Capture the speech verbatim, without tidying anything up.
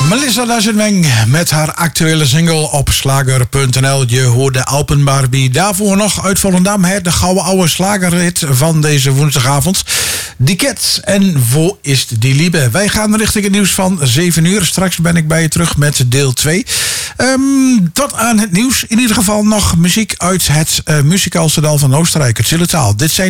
Melissa Lazenweng met haar actuele single op slager punt n l. Je hoorde Alpenbarbie. Daarvoor nog uit Volendam, hè, de gouden oude slagerhit van deze woensdagavond. Die Cat en Wo is die Liebe. Wij gaan richting het nieuws van zeven uur. Straks ben ik bij je terug met deel twee. Um, tot aan het nieuws. In ieder geval nog muziek uit het uh, muzikaalse dal van Oostenrijk. Het Zillertaal. Dit zijn